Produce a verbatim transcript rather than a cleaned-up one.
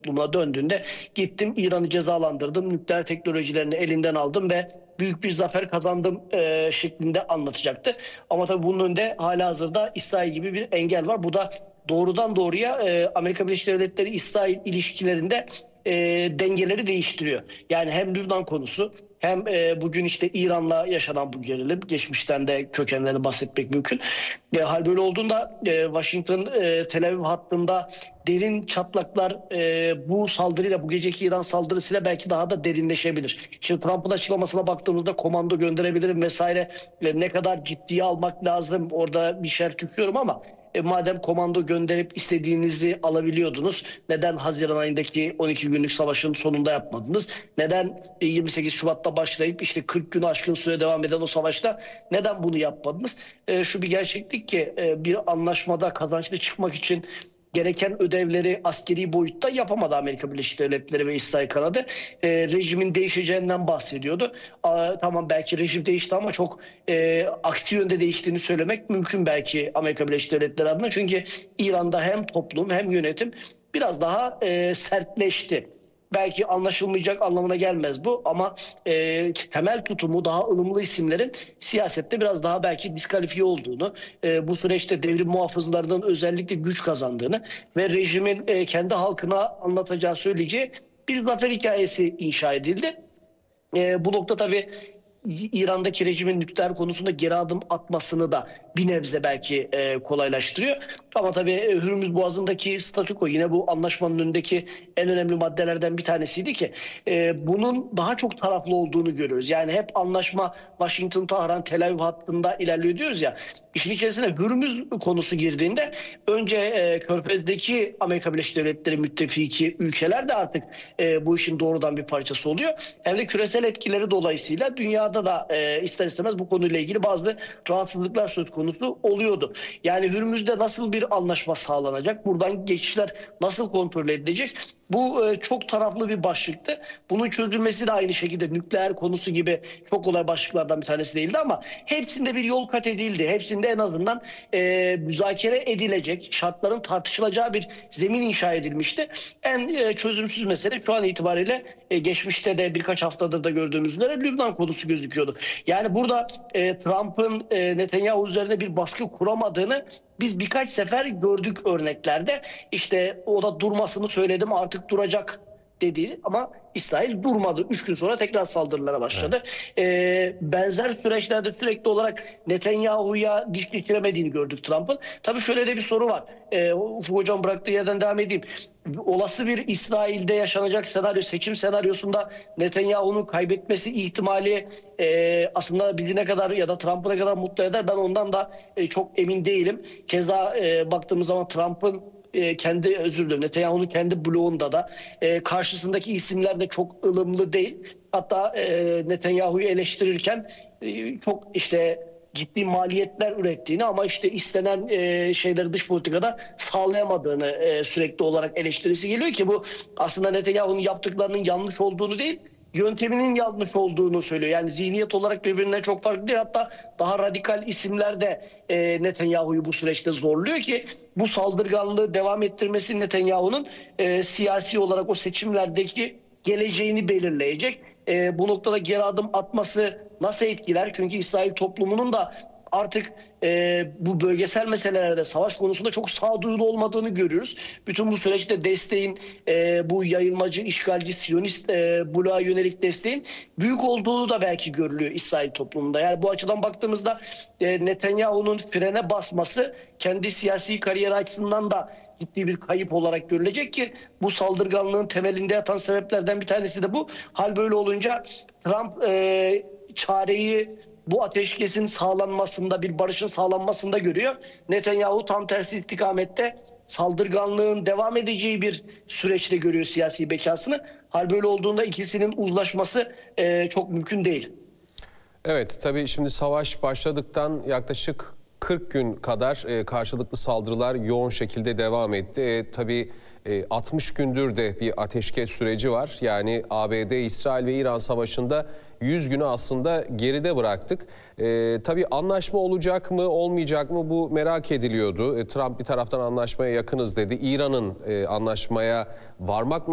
toplumuna döndüğünde gittim İran'ı cezalandırdım, nükleer teknolojilerini elinden aldım ve büyük bir zafer kazandım e, şeklinde anlatacaktı. Ama tabii bunun önünde halihazırda İsrail gibi bir engel var. Bu da doğrudan doğruya e, Amerika Birleşik Devletleri İsrail ilişkilerinde e, dengeleri değiştiriyor. Yani hem Lübnan konusu hem e, bugün işte İran'la yaşanan bu gerilim, geçmişten de kökenlerini bahsetmek mümkün. E, hal böyle olduğunda e, Washington e, Tel Aviv hattında derin çatlaklar e, bu saldırıyla, bu geceki İran saldırısıyla belki daha da derinleşebilir. Şimdi Trump'ın açıklamasına baktığımızda komando gönderebilirim vesaire, e, ne kadar ciddiye almak lazım orada bir şer tükürüyorum ama e, madem komando gönderip istediğinizi alabiliyordunuz, neden Haziran ayındaki on iki günlük savaşın sonunda yapmadınız? Neden e, yirmi sekiz Şubat'ta başlayıp işte kırk günü aşkın süre devam eden o savaşta neden bunu yapmadınız? E, şu bir gerçeklik ki e, bir anlaşmada kazançlı çıkmak için gereken ödevleri askeri boyutta yapamadı Amerika Birleşik Devletleri ve İsrail kanadı. E, rejimin değişeceğinden bahsediyordu. Aa, tamam, belki rejim değişti ama çok e, aksi yönde değiştiğini söylemek mümkün belki Amerika Birleşik Devletleri adına. Çünkü İran'da hem toplum hem yönetim biraz daha e, sertleşti. Belki anlaşılmayacak anlamına gelmez bu ama e, temel tutumu daha ılımlı isimlerin siyasette biraz daha belki diskalifiye olduğunu, e, bu süreçte devrim muhafızlarının özellikle güç kazandığını ve rejimin e, kendi halkına anlatacağı, söyleyeceği bir zafer hikayesi inşa edildi. E, bu nokta tabii İran'daki rejimin nükleer konusunda geri adım atmasını da bir nebze belki e, kolaylaştırıyor. Ama tabii e, Hürmüz Boğazı'ndaki statüko yine bu anlaşmanın önündeki en önemli maddelerden bir tanesiydi ki e, bunun daha çok taraflı olduğunu görüyoruz. Yani hep anlaşma Washington, Tahran, Tel Aviv hattında ilerliyor diyoruz ya. İşin içerisine Hürmüz konusu girdiğinde önce e, Körfez'deki Amerika Birleşik Devletleri müttefiki ülkeler de artık e, bu işin doğrudan bir parçası oluyor. Hem de küresel etkileri dolayısıyla dünyada da e, ister istemez bu konuyla ilgili bazı rahatsızlıklar söz konusu oluyordu. Yani Hürmüz'de nasıl bir anlaşma sağlanacak? Buradan geçişler nasıl kontrol edilecek? Bu e, çok taraflı bir başlıktı. Bunun çözülmesi de aynı şekilde nükleer konusu gibi çok kolay başlıklardan bir tanesi değildi ama hepsinde bir yol kat edildi. Hepsinde en azından e, müzakere edilecek, şartların tartışılacağı bir zemin inşa edilmişti. En e, çözümsüz mesele şu an itibariyle e, geçmişte de birkaç haftadır da gördüğümüz üzere Lübnan konusu gözüküyordu. Yani burada e, Trump'ın e, Netanyahu üzerine bir baskı kuramadığını biz birkaç sefer gördük örneklerde. İşte o da durmasını söyledim, artık duracak dedi ama İsrail durmadı. Üç gün sonra tekrar saldırılara başladı. Evet. Ee, benzer süreçlerde sürekli olarak Netanyahu'ya diş geçiremediğini gördük Trump'ın. Tabii şöyle de bir soru var. Ee, Ufuk Hocam bıraktığı yerden devam edeyim. Olası bir İsrail'de yaşanacak senaryo, seçim senaryosunda Netanyahu'nun kaybetmesi ihtimali e, aslında bizi ne kadar ya da Trump'ı ne kadar mutlu eder, ben ondan da e, çok emin değilim. Keza e, baktığımız zaman Trump'ın e, kendi özür dilerim Netanyahu'nun kendi bloğunda da e, karşısındaki isimler de çok ılımlı değil. Hatta e, Netanyahu'yu eleştirirken e, çok işte ciddi maliyetler ürettiğini ama işte istenen e, şeyleri dış politikada sağlayamadığını e, sürekli olarak eleştirisi geliyor ki bu aslında Netanyahu'nun yaptıklarının yanlış olduğunu değil, yönteminin yanlış olduğunu söylüyor. Yani zihniyet olarak birbirine çok farklı değil. Hatta daha radikal isimler de e, Netanyahu'yu bu süreçte zorluyor ki bu saldırganlığı devam ettirmesi Netanyahu'nun e, siyasi olarak o seçimlerdeki geleceğini belirleyecek. E, bu noktada geri adım atması nasıl etkiler? Çünkü İsrail toplumunun da artık e, bu bölgesel meselelerde savaş konusunda çok sağduyulu olmadığını görüyoruz. Bütün bu süreçte desteğin e, bu yayılmacı, işgalci, Siyonist e, bloğa yönelik desteğin büyük olduğunu da belki görülüyor İsrail toplumunda. Yani bu açıdan baktığımızda e, Netanyahu'nun frene basması kendi siyasi kariyeri açısından da ciddi bir kayıp olarak görülecek ki bu saldırganlığın temelinde yatan sebeplerden bir tanesi de bu. Hal böyle olunca Trump e, çareyi bu ateşkesin sağlanmasında, bir barışın sağlanmasında görüyor. Netanyahu tam tersi istikamette saldırganlığın devam edeceği bir süreçte görüyor siyasi bekasını. Hal böyle olduğunda ikisinin uzlaşması e, çok mümkün değil. Evet, tabii şimdi savaş başladıktan yaklaşık kırk gün kadar e, karşılıklı saldırılar yoğun şekilde devam etti. E, tabii e, altmış gündür de bir ateşkes süreci var. Yani A B D, İsrail ve İran savaşında yüz günü aslında geride bıraktık. E, tabii anlaşma olacak mı, olmayacak mı bu merak ediliyordu. E, Trump bir taraftan anlaşmaya yakınız dedi. İran'ın e, anlaşmaya varmak